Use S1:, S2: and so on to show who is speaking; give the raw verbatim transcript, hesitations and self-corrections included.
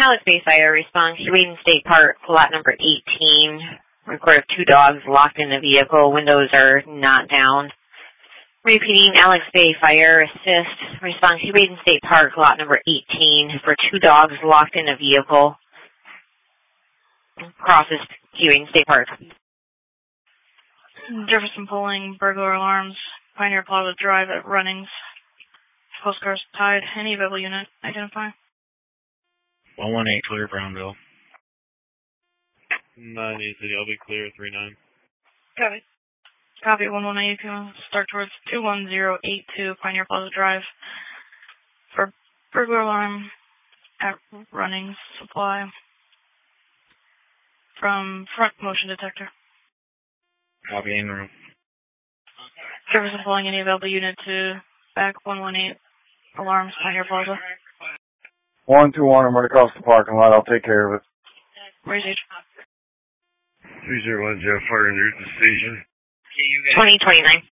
S1: Alex Bay Fire response to Wayden State Park, lot number eighteen. Report of two dogs locked in the vehicle. Windows are not down. Repeating, Alex Bay Fire assist. Response to Wayden State Park, lot number eighteen, for two dogs locked in a vehicle. Crosses to Wayden State Park.
S2: Jefferson Pulling, burglar alarms, Pioneer Plaza Drive at Runnings. Postcards tied. Any available unit identify.
S3: one one eight, clear Brownville.
S4: nine eight City, I'll be clear, three nine.
S2: Copy. Copy, one one eight, you can start towards two one zero eight two Pioneer Plaza Drive for burglar alarm at Runnings Supply from front motion detector.
S3: Copy, in room.
S2: Jefferson Pulling, any available unit to back one one eight alarms Pioneer Plaza.
S5: one two one, I'm right across the parking lot. I'll take care of it.
S2: Where's each?
S4: three zero one, Jeff, fire near the station.
S1: twenty twenty-nine.